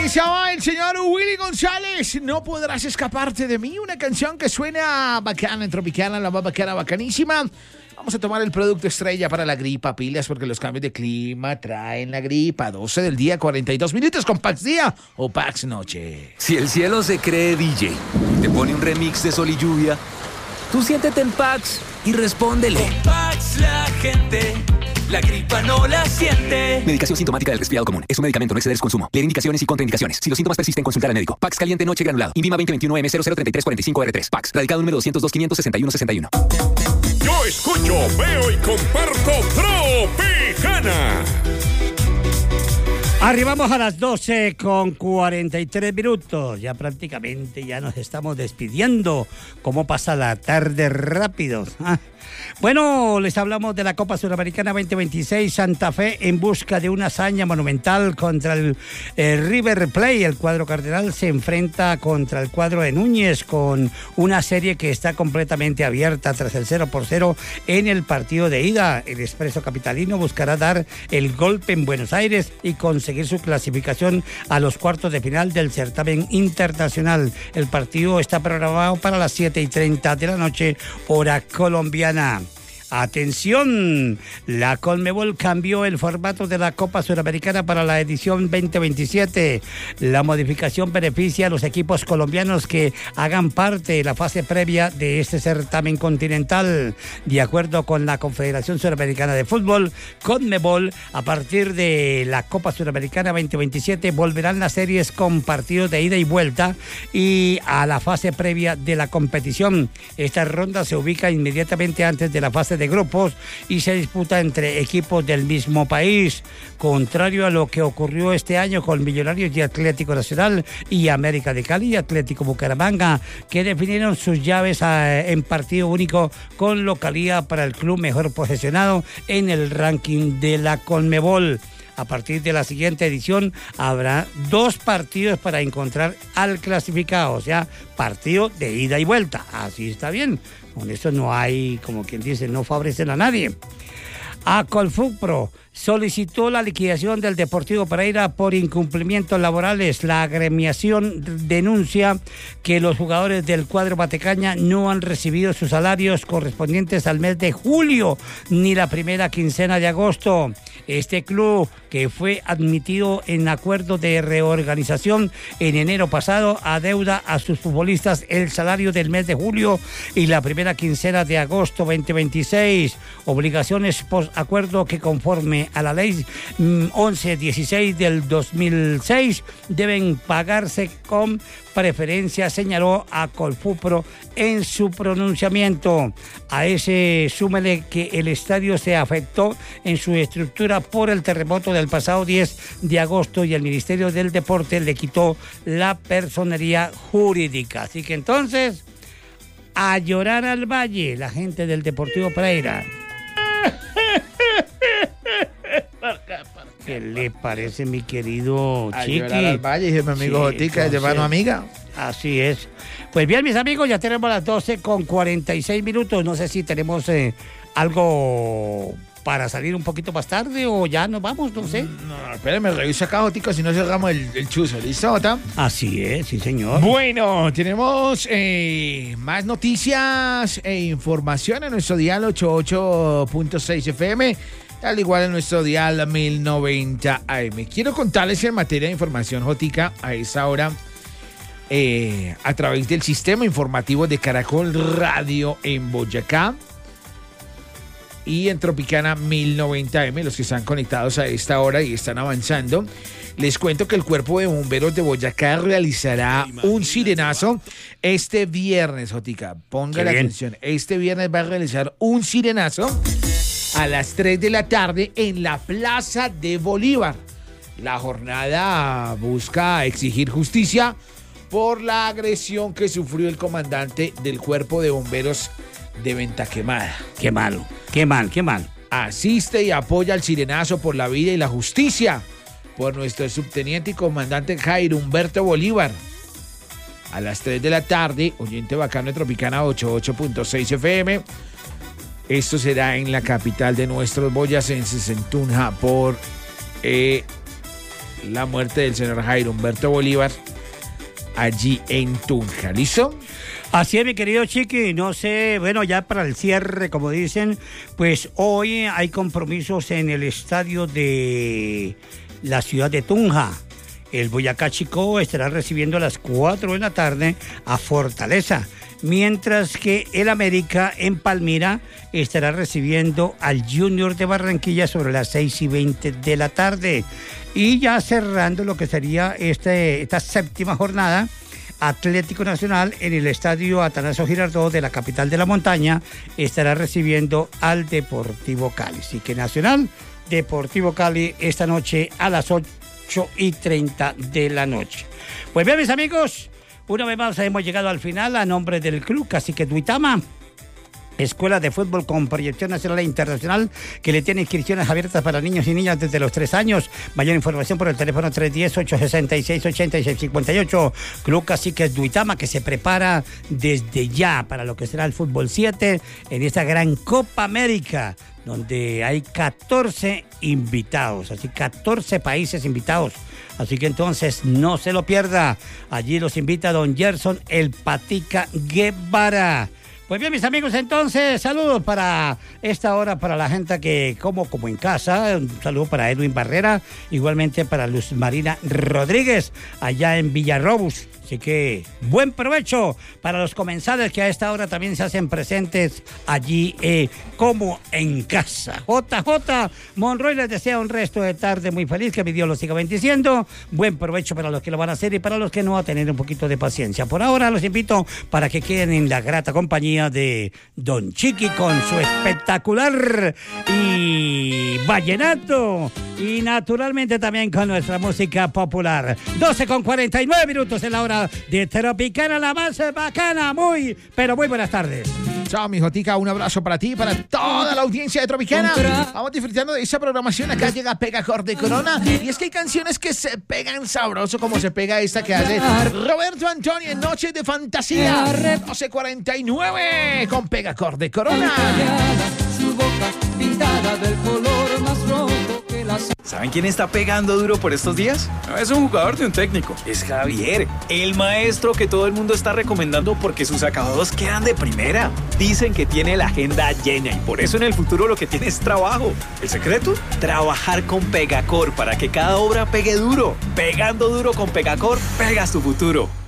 estaba el señor Willy González. No podrás escaparte de mí. Una canción que suena bacana en Tropicana, la más bacana, bacanísima. Vamos a tomar el producto estrella para la gripa, pilas, porque los cambios de clima traen la gripa. 12 del día, 42 minutos con Pax Día o Pax Noche. Si el cielo se cree DJ y te pone un remix de Sol y Lluvia, tú siéntete en Pax y respóndele. Con Pax la gente, la gripa no la siente. Medicación sintomática del resfriado común. Es un medicamento, no exceder su consumo. Leer indicaciones y contraindicaciones. Si los síntomas persisten, consultar al médico. Pax caliente noche granulado. Invima 2021M003345R3. Pax. Radicado número 202-561-61. Yo escucho, veo y comparto Tropicana. Arribamos a las 12 con 43 minutos. Ya prácticamente ya nos estamos despidiendo. ¿Cómo pasa la tarde rápido? Bueno, les hablamos de la Copa Suramericana 2026. Santa Fe en busca de una hazaña monumental contra el River Plate. El cuadro cardenal se enfrenta contra el cuadro de Núñez con una serie que está completamente abierta tras el 0-0 en el partido de ida. El Expreso Capitalino buscará dar el golpe en Buenos Aires y conseguir su clasificación a los cuartos de final del certamen internacional. El partido está programado para las 7:30 de la noche, hora colombiana. Atención, la Conmebol cambió el formato de la Copa Suramericana para la edición 2027. La modificación beneficia a los equipos colombianos que hagan parte de la fase previa de este certamen continental. De acuerdo con la Confederación Suramericana de Fútbol, Conmebol, a partir de la Copa Suramericana 2027 volverán las series con partidos de ida y vuelta y a la fase previa de la competición. Esta ronda se ubica inmediatamente antes de la fase de grupos y se disputa entre equipos del mismo país, contrario a lo que ocurrió este año con Millonarios y Atlético Nacional y América de Cali y Atlético Bucaramanga, que definieron sus llaves en partido único con localía para el club mejor posicionado en el ranking de la Conmebol. A partir de la siguiente edición habrá 2 partidos para encontrar al clasificado, o sea, partido de ida y vuelta. Así está bien. Con eso no hay, como quien dice, no favorecen a nadie. A Colfutpro solicitó la liquidación del Deportivo Pereira por incumplimientos laborales. La agremiación denuncia que los jugadores del cuadro Batecaña no han recibido sus salarios correspondientes al mes de julio ni la primera quincena de agosto. Este club, que fue admitido en acuerdo de reorganización en enero pasado, adeuda a sus futbolistas el salario del mes de julio y la primera quincena de agosto 2026. Obligaciones post acuerdo que, conforme a la ley 1116 del 2006, deben pagarse con preferencia, señaló a Colfutpro en su pronunciamiento. A ese súmele que el estadio se afectó en su estructura por el terremoto del pasado 10 de agosto y el Ministerio del Deporte le quitó la personería jurídica. Así que entonces, a llorar al valle, la gente del Deportivo Pereira. ¿Qué le parece, mi querido Chiqui? A llorar al valle, dice mi amigo Jotica, de mano amiga. Así es. Pues bien, mis amigos, ya tenemos las 12 con 46 minutos. No sé si tenemos algo para salir un poquito más tarde o ya nos vamos, no sé. No, espérame, revisa acá, Jotica, si no cerramos el chuzo. ¿Listo, Jota? Así es, sí, señor. Bueno, tenemos más noticias e información en nuestro dial 88.6 FM. Al igual en nuestro dial 1090 AM. Quiero contarles en materia de información, Jotica, a esa hora, a través del sistema informativo de Caracol Radio en Boyacá y en Tropicana 1090 AM, los que están conectados a esta hora y están avanzando. Les cuento que el Cuerpo de Bomberos de Boyacá realizará un sirenazo este viernes, Jotica. Póngale atención. Este viernes va a realizar un sirenazo a las 3 de la tarde en la Plaza de Bolívar. La jornada busca exigir justicia por la agresión que sufrió el comandante del Cuerpo de Bomberos de Ventaquemada. Qué malo, qué mal, qué mal. Asiste y apoya al sirenazo por la vida y la justicia por nuestro subteniente y comandante Jairo Humberto Bolívar. A las 3 de la tarde, oyente bacano de Tropicana 88.6 FM. Esto será en la capital de nuestros boyacenses, en Tunja, por la muerte del señor Jairo Humberto Bolívar allí en Tunja. ¿Listo? Así es, mi querido Chiqui, no sé, bueno, ya para el cierre, como dicen, pues hoy hay compromisos en el estadio de la ciudad de Tunja. El Boyacá Chicó estará recibiendo a las 4 de la tarde a Fortaleza, mientras que el América en Palmira estará recibiendo al Junior de Barranquilla sobre las 6:20 de la tarde. Y ya cerrando lo que sería esta séptima jornada, Atlético Nacional en el estadio Atanasio Girardot de la capital de la montaña estará recibiendo al Deportivo Cali. Así que Nacional, Deportivo Cali esta noche a las 8:30 de la noche. Pues bien, mis amigos, una vez más hemos llegado al final a nombre del Club Cacique Duitama, escuela de fútbol con proyección nacional e internacional que le tiene inscripciones abiertas para niños y niñas desde los 3 años. Mayor información por el teléfono 310-866-8658. Club Cacique Duitama, que se prepara desde ya para lo que será el fútbol 7 en esta gran Copa América, donde hay 14 invitados, así 14 países invitados. Así que entonces no se lo pierda. Allí los invita don Gerson El Patica Guevara. Pues bien, mis amigos, entonces, saludos para esta hora, para la gente que como en casa. Un saludo para Edwin Barrera, igualmente para Luz Marina Rodríguez, allá en Villarrobus. Así que buen provecho para los comensales que a esta hora también se hacen presentes allí como en casa. JJ Monroy les desea un resto de tarde muy feliz, que mi Dios los siga bendiciendo. Buen provecho para los que lo van a hacer y para los que no, a tener un poquito de paciencia. Por ahora los invito para que queden en la grata compañía de Don Chiqui con su espectacular y vallenato, y naturalmente también con nuestra música popular. 12:49 en la hora de Tropicana, la más bacana. Pero muy buenas tardes. Chao, mi Jotica, un abrazo para ti y para toda la audiencia de Tropicana. Vamos disfrutando de esa programación. Acá llega Pegacor de Corona. Y es que hay canciones que se pegan sabroso, como se pega esta que hace Roberto Antonio en Noche de Fantasía. 12:49 con Pegacor de Corona. Su boca pintada del color más rojo que la... ¿Saben quién está pegando duro por estos días? No es un jugador de un técnico, es Javier, el maestro que todo el mundo está recomendando porque sus acabados quedan de primera. Dicen que tiene la agenda llena y por eso en el futuro lo que tiene es trabajo. ¿El secreto? Trabajar con Pegacor para que cada obra pegue duro. Pegando duro con Pegacor, pegas tu futuro.